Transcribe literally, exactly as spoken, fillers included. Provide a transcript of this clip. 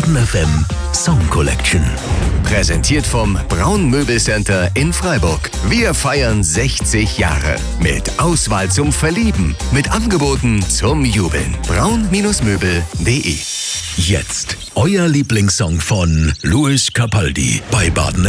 Baden F M Song Collection. Präsentiert vom Braun Möbelcenter in Freiburg. Wir feiern sechzig Jahre. Mit Auswahl zum Verlieben. Mit Angeboten zum Jubeln. braun Möbel punkt de. Jetzt euer Lieblingssong von Louis Capaldi bei Baden